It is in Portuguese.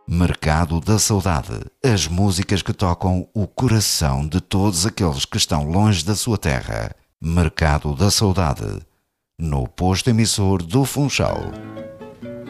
Mercado da Saudade. As músicas que tocam o coração de todos aqueles que estão longe da sua terra. Mercado da Saudade. No posto emissor do Funchal.